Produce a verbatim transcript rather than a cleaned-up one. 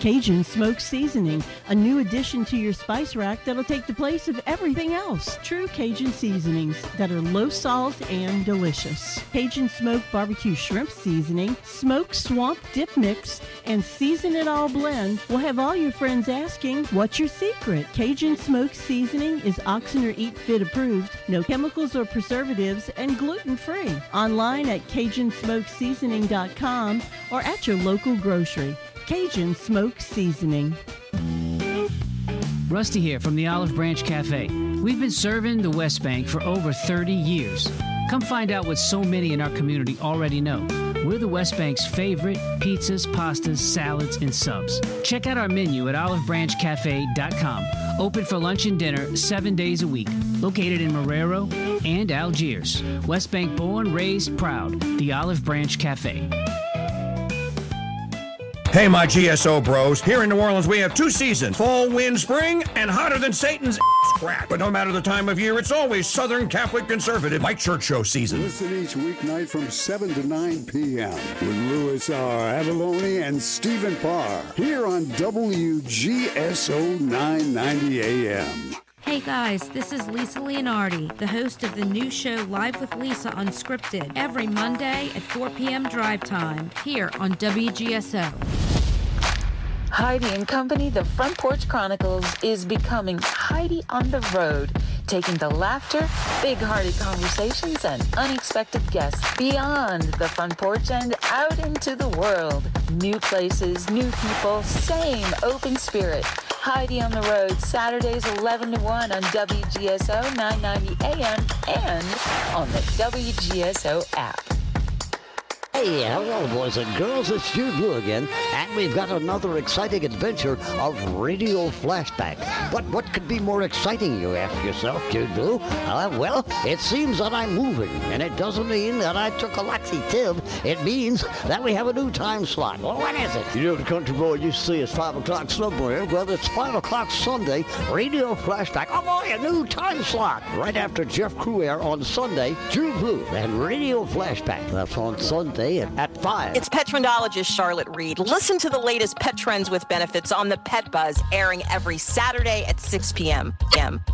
Cajun Smoke Seasoning, a new addition to your spice rack that'll take the place of everything else. True Cajun seasonings that are low salt and delicious. Cajun Smoke Barbecue Shrimp Seasoning, Smoked Swamp Dip Mix, and Season It All Blend will have all your friends asking, what's your secret? Cajun Smoke Seasoning is Oxen or Eat Fit approved, no chemicals or preservatives, and gluten-free. Online at Cajun Smoke Seasoning dot com or at your local grocery. Cajun Smoke Seasoning. Rusty here from the Olive Branch Cafe. We've been serving the West Bank for over thirty years. Come find out what so many in our community already know. We're the West Bank's favorite pizzas, pastas, salads, and subs. Check out our menu at olive branch cafe dot com. Open for lunch and dinner seven days a week. Located in Marrero and Algiers. West Bank born, raised, proud. The Olive Branch Cafe. Hey, my G S O bros. Here in New Orleans, we have two seasons. Fall, wind, spring, and hotter than Satan's crack. But no matter the time of year, it's always Southern Catholic Conservative Mike Church Show season. Listen each weeknight from seven to nine p.m. with Louis R. Avalone and Stephen Parr. Here on W G S O nine ninety A M. Hey guys, this is Lisa Leonardi, the host of the new show Live with Lisa Unscripted, every Monday at four p.m. drive time, here on W G S O. Heidi and Company, the Front Porch Chronicles, is becoming Heidi on the road, taking the laughter, big-hearted conversations, and unexpected guests beyond the front porch and out into the world. New places, new people, same open spirit. Heidi on the road, Saturdays eleven to one on W G S O nine ninety A M and on the W G S O app. Hey, hello, boys and girls. It's Jude Blue again, and we've got another exciting adventure of Radio Flashback. But what could be more exciting, you ask yourself, Jude Blue? Uh, well, it seems that I'm moving, and it doesn't mean that I took a laxative. It means that we have a new time slot. Well, what is it? You know, the country boy used to say it's five o'clock somewhere. Well, it's five o'clock Sunday, Radio Flashback. Oh, boy, a new time slot. Right after Jeff Cruair on Sunday, Jude Blue and Radio Flashback. That's on Sunday at five. It's pet trendologist Charlotte Reed. Listen to the latest pet trends with benefits on the Pet Buzz, airing every Saturday at six p.m.